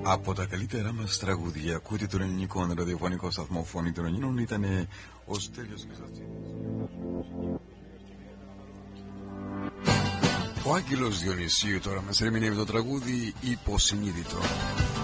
Από τα καλύτερά μας τραγούδια ακούτε τον ελληνικό ραδιοφωνικό σταθμό Φωνή των Ελλήνων ήταν ο Στέλιος Χρυστατσίδης. Ο Άγγελος Διονυσίου τώρα μας ερμηνεύει το τραγούδι Υποσυνείδητο.